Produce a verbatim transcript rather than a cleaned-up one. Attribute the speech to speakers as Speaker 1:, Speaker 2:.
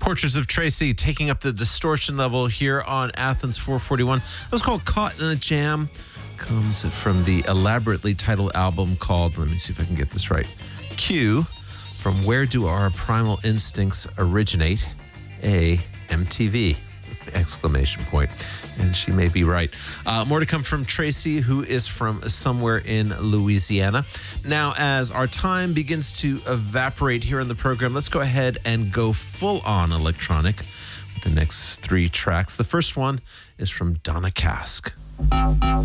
Speaker 1: Portraits of Tracy taking up the distortion level here on Athens four forty-one. It was called Caught in a Jam. Comes from the elaborately titled album called, let me see if I can get this right, Q, From Where Do Our Primal Instincts Originate? A, M T V. Exclamation point. And she may be right. Uh, more to come from Tracy, who is from somewhere in Louisiana. Now, as our time begins to evaporate here on the program, let's go ahead and go full on electronic with the next three tracks. The first one is from Donna Cask.